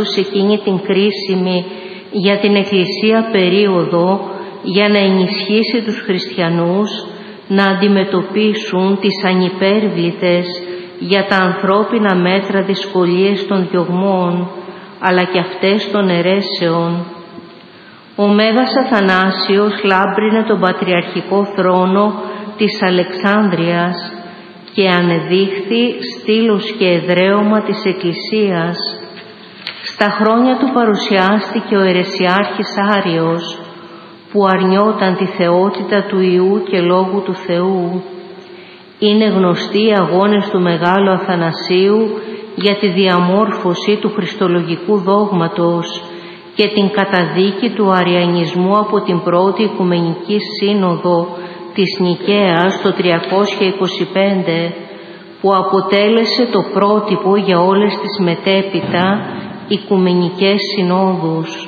Αθανάσιος εκείνη την κρίσιμη για την Εκκλησία περίοδο για να ενισχύσει τους χριστιανούς να αντιμετωπίσουν τις ανυπέρβλητες για τα ανθρώπινα μέτρα δυσκολίες των διωγμών, αλλά και αυτές των αιρέσεων. Ο Μέγας Αθανάσιος λάμπρινε τον πατριαρχικό θρόνο της Αλεξάνδρειας και ανεδείχθη στήλος και εδραίωμα της Εκκλησίας. Στα χρόνια του παρουσιάστηκε ο αιρεσιάρχης Άριος, που αρνιόταν τη θεότητα του Υιού και Λόγου του Θεού. Είναι γνωστοί οι αγώνες του Μεγάλου Αθανασίου για τη διαμόρφωση του χριστολογικού δόγματος και την καταδίκη του αριανισμού από την Πρώτη Οικουμενική Σύνοδο της Νικαίας το 325, που αποτέλεσε το πρότυπο για όλες τις μετέπειτα Οικουμενικές Συνόδους.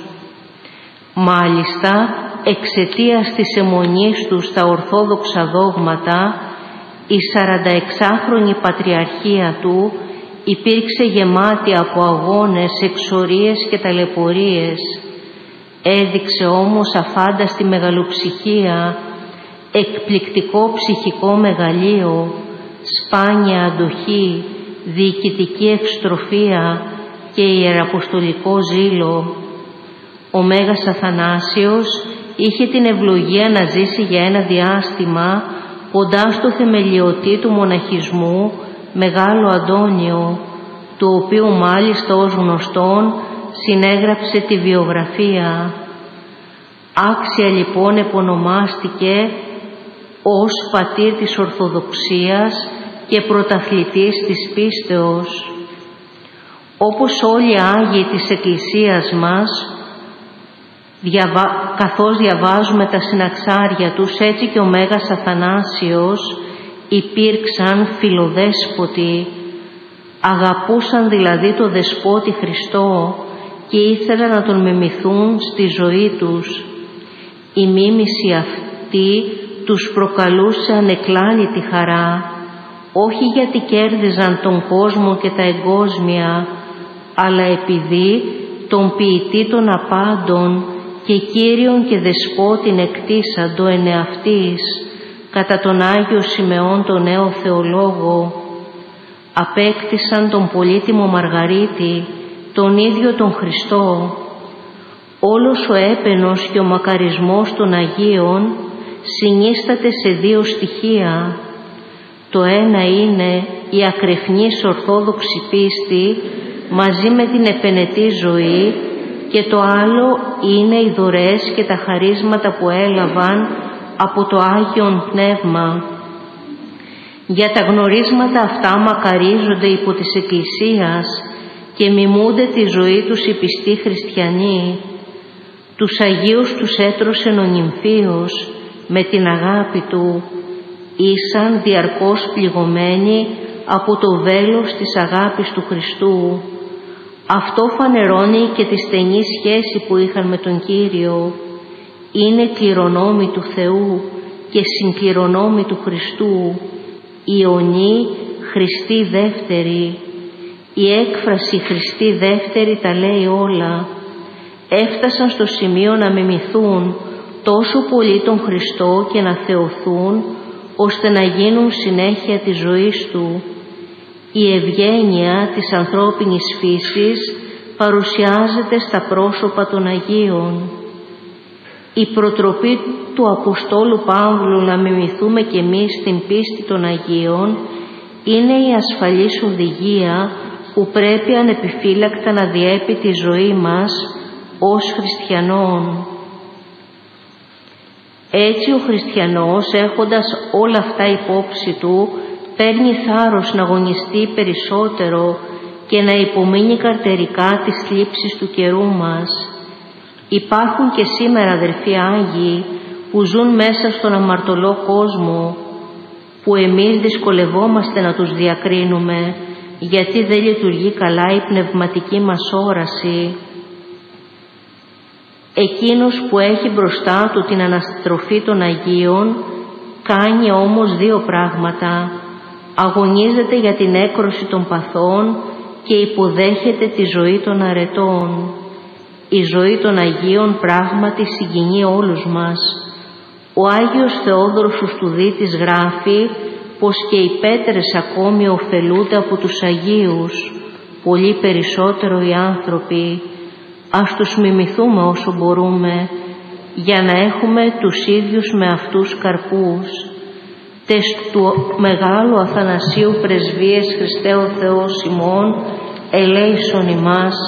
Μάλιστα, εξαιτίας της αιμονής του στα ορθόδοξα δόγματα, η 46χρονη πατριαρχία του υπήρξε γεμάτη από αγώνες, εξορίες και ταλαιπωρίες. Έδειξε όμως αφάνταστη μεγαλοψυχία, εκπληκτικό ψυχικό μεγαλείο, σπάνια αντοχή, διοικητική ευστροφία και ιεραποστολικό ζήλο. Ο Μέγας Αθανάσιος είχε την ευλογία να ζήσει για ένα διάστημα κοντά στο θεμελιωτή του μοναχισμού, Μεγάλο Αντώνιο, του οποίου μάλιστα ως γνωστόν συνέγραψε τη βιογραφία. Άξια λοιπόν επωνομάστηκε ως πατήρ της Ορθοδοξίας και πρωταθλητής της πίστεως. Όπως όλοι οι Άγιοι της Εκκλησίας μας, καθώς διαβάζουμε τα συναξάρια τους, έτσι και ο Μέγας Αθανάσιος υπήρξαν φιλοδέσποτοι, αγαπούσαν δηλαδή το Δεσπότη Χριστό και ήθελαν να τον μιμηθούν στη ζωή τους. Η μίμηση αυτή τους προκαλούσε ανεκλάλητη χαρά, όχι γιατί κέρδιζαν τον κόσμο και τα εγκόσμια, αλλά επειδή τον ποιητή των απάντων και Κύριον και Δεσπότην εκτίσαντο εν εαυτής, κατά τον Άγιο Σιμεών τον νέο Θεολόγο, απέκτησαν τον πολύτιμο Μαργαρίτη, τον ίδιο τον Χριστό. Όλος ο έπαινος και ο μακαρισμός των Αγίων συνίσταται σε δύο στοιχεία. Το ένα είναι η ακρεφνής ορθόδοξη πίστη μαζί με την επενετή ζωή, και το άλλο είναι οι δωρεές και τα χαρίσματα που έλαβαν από το Άγιον Πνεύμα. Για τα γνωρίσματα αυτά μακαρίζονται υπό της Εκκλησίας και μιμούνται τη ζωή τους οι πιστοί χριστιανοί. Τους Αγίους τους έτρωσεν ο νυμφίος με την αγάπη του, ήσαν διαρκώς πληγωμένοι από το βέλος της αγάπης του Χριστού. Αυτό φανερώνει και τη στενή σχέση που είχαν με τον Κύριο. Είναι κληρονόμοι του Θεού και συγκληρονόμοι του Χριστού, Ιωνή Χριστή Δεύτερη. Η έκφραση Χριστή Δεύτερη τα λέει όλα. Έφτασαν στο σημείο να μιμηθούν τόσο πολύ τον Χριστό και να θεωθούν, ώστε να γίνουν συνέχεια της ζωής Του. Η ευγένεια της ανθρώπινης φύσης παρουσιάζεται στα πρόσωπα των Αγίων. Η προτροπή του Αποστόλου Παύλου να μιμηθούμε κι εμείς την πίστη των Αγίων είναι η ασφαλής οδηγία που πρέπει ανεπιφύλακτα να διέπει τη ζωή μας ως χριστιανών. Έτσι ο χριστιανός, έχοντας όλα αυτά υπόψη του, παίρνει θάρρος να αγωνιστεί περισσότερο και να υπομείνει καρτερικά τις θλίψεις του καιρού μας. Υπάρχουν και σήμερα αδερφοί Άγιοι που ζουν μέσα στον αμαρτωλό κόσμο, που εμείς δυσκολευόμαστε να τους διακρίνουμε, γιατί δεν λειτουργεί καλά η πνευματική μας όραση. Εκείνος που έχει μπροστά του την αναστροφή των Αγίων κάνει όμως δύο πράγματα. Αγωνίζεται για την έκρωση των παθών και υποδέχεται τη ζωή των αρετών. Η ζωή των Αγίων πράγματι συγκινεί όλους μας. Ο Άγιος Θεόδωρος ο Στουδίτης γράφει πως και οι πέτρες ακόμη ωφελούνται από τους Αγίους, πολύ περισσότερο οι άνθρωποι. Ας τους μιμηθούμε όσο μπορούμε, για να έχουμε τους ίδιους με αυτούς καρπούς. Τες του Μεγάλου Αθανασίου Πρεσβείες Χριστέ ο Θεός ημών, ελέησον ημάς.